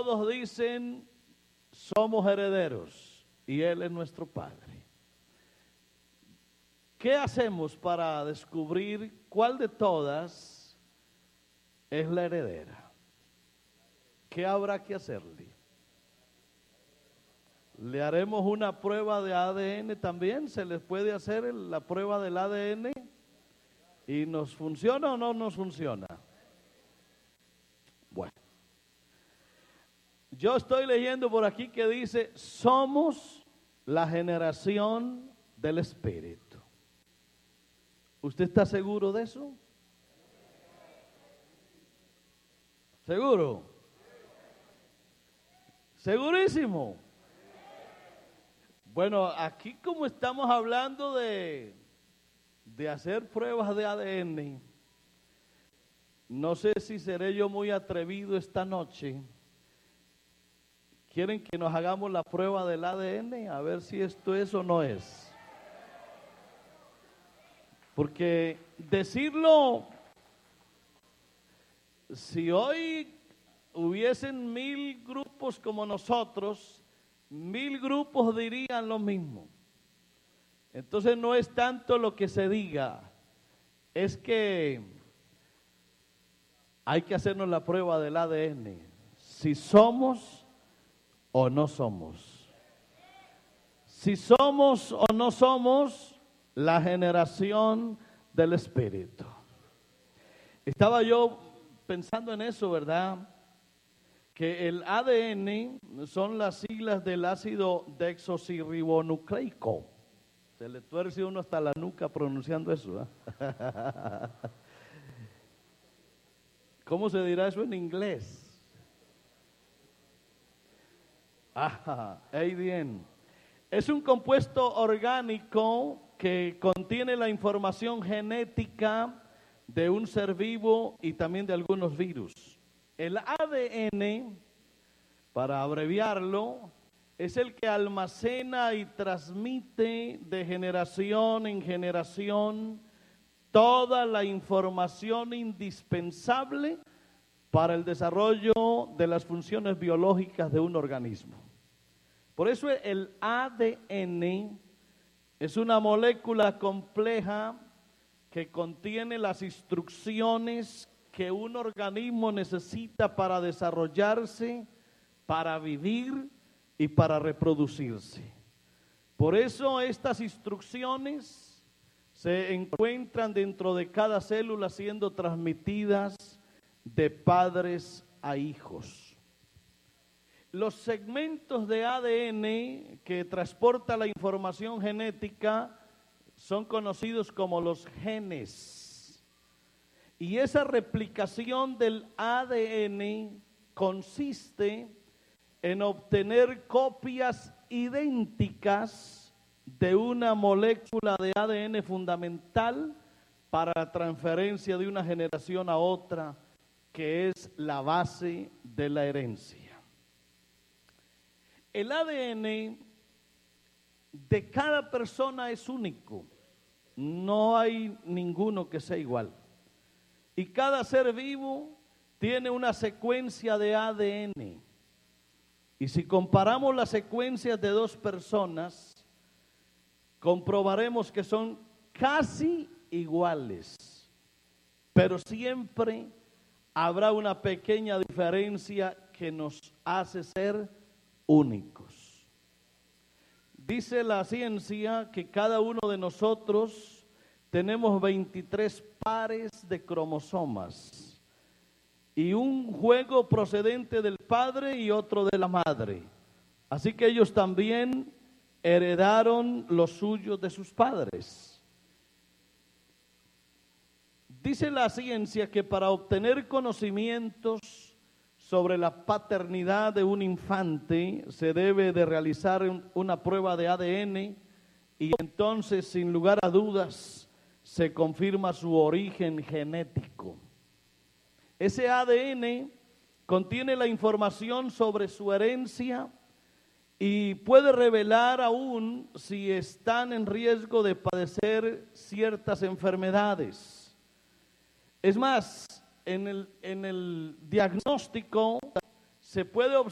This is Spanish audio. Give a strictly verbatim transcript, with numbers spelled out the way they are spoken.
todos dicen, somos herederos y Él es nuestro Padre. ¿Qué hacemos para descubrir cuál de todas es la heredera? ¿Qué habrá que hacerle? ¿Le haremos una prueba de A D N también? ¿Se les puede hacer la prueba del A D N? ¿Y nos funciona o no nos funciona? Bueno. Yo estoy leyendo por aquí que dice, somos la generación del Espíritu. ¿Usted está seguro de eso? ¿Seguro? ¿Segurísimo? Bueno, aquí como estamos hablando de, de hacer pruebas de A D N, no sé si seré yo muy atrevido esta noche. ¿Quieren que nos hagamos la prueba del A D N? A ver si esto es o no es. Porque decirlo, si hoy hubiesen mil grupos como nosotros, mil grupos dirían lo mismo. Entonces no es tanto lo que se diga, es que hay que hacernos la prueba del A D N. Si somos o no somos. Si somos o no somos la generación del Espíritu. Estaba yo pensando en eso, ¿verdad? Que el A D N son las siglas del ácido desoxirribonucleico. Se le tuerce uno hasta la nuca pronunciando eso, ¿eh? ¿Cómo se dirá eso en inglés? Ah, A D N. Es un compuesto orgánico que contiene la información genética de un ser vivo y también de algunos virus. El A D N, para abreviarlo, es el que almacena y transmite de generación en generación toda la información indispensable para el desarrollo de las funciones biológicas de un organismo. Por eso el A D N es una molécula compleja que contiene las instrucciones que un organismo necesita para desarrollarse, para vivir y para reproducirse. Por eso estas instrucciones se encuentran dentro de cada célula siendo transmitidas de padres a hijos. Los segmentos de A D N que transporta la información genética son conocidos como los genes. Y esa replicación del A D N consiste en obtener copias idénticas de una molécula de A D N fundamental para la transferencia de una generación a otra, que es la base de la herencia. El A D N de cada persona es único, no hay ninguno que sea igual. Y cada ser vivo tiene una secuencia de A D N. Y si comparamos las secuencias de dos personas, comprobaremos que son casi iguales, pero siempre habrá una pequeña diferencia que nos hace ser únicos. Dice la ciencia que cada uno de nosotros tenemos veintitrés pares de cromosomas y un juego procedente del padre y otro de la madre. Así que ellos también heredaron los suyos de sus padres. Dice la ciencia que para obtener conocimientos sobre la paternidad de un infante se debe de realizar una prueba de A D N y entonces, sin lugar a dudas, se confirma su origen genético. Ese A D N contiene la información sobre su herencia y puede revelar aún si están en riesgo de padecer ciertas enfermedades. Es más, en el, en el diagnóstico se puede observar